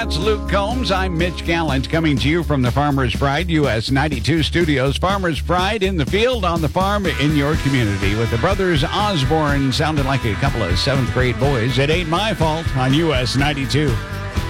That's Luke Combs. I'm Mitch Gallant coming to you from the Farmer's Pride US 92 studios. Farmer's Pride in the field, on the farm, in your community with the brothers Osborne sounding like a couple of 7th grade boys. It ain't my fault on US 92.